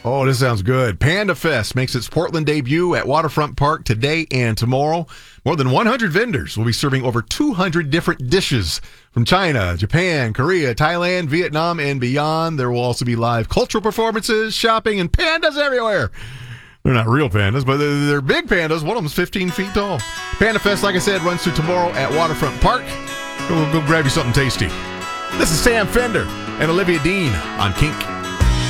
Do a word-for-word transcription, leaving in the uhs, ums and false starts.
Oh, this sounds good. Panda Fest makes its Portland debut at Waterfront Park today and tomorrow. More than one hundred vendors will be serving over two hundred different dishes from China, Japan, Korea, Thailand, Vietnam, and beyond. There will also be live cultural performances, shopping, and pandas everywhere. They're not real pandas, but they're, they're big pandas. One of them's fifteen feet tall. Panda Fest, like I said, runs through tomorrow at Waterfront Park. Go, go grab you something tasty. This is Sam Fender and Olivia Dean on Kink.